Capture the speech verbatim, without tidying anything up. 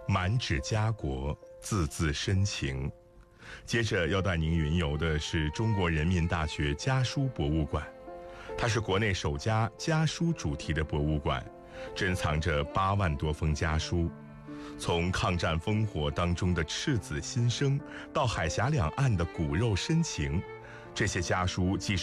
满纸家国，字字深情。接着要带您云游的是中国人民大学家书博物馆，它是国内首家家书主题的博物馆，珍藏着八万多封家书。从抗战烽火当中的赤子心声，到海峡两岸的骨肉深情，这些家书既是